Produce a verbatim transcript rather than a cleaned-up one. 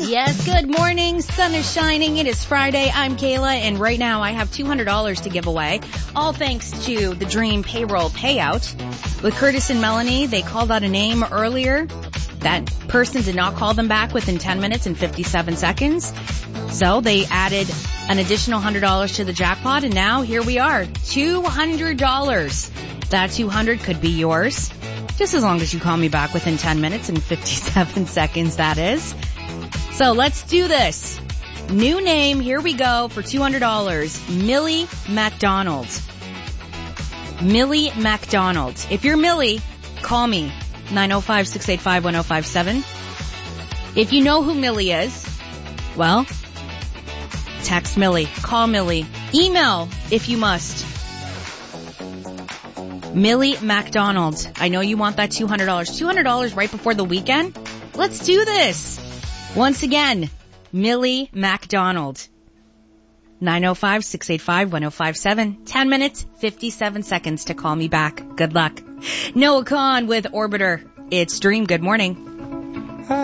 Yes, good morning. Sun is shining. It is Friday. I'm Kayla, and right now I have two hundred dollars to give away. All thanks to the Dream Payroll Payout. With Curtis and Melanie, they called out a name earlier. That person did not call them back within ten minutes and fifty-seven seconds. So they added an additional one hundred dollars to the jackpot, and now here we are, two hundred dollars. That two hundred dollars could be yours, just as long as you call me back within ten minutes and fifty-seven seconds, that is. So let's do this. New name, here we go for two hundred dollars. Millie MacDonald. Millie MacDonald. If you're Millie, call me. nine oh five, six eight five, one oh five seven. If you know who Millie is, well, text Millie, call Millie, email if you must. Millie MacDonald. I know you want that two hundred dollars. two hundred dollars right before the weekend? Let's do this. Once again, Millie MacDonald. nine oh five, six eight five, one oh five seven. ten minutes, fifty-seven seconds to call me back. Good luck. Noah Kahn with Orbiter. It's Dream. Good morning.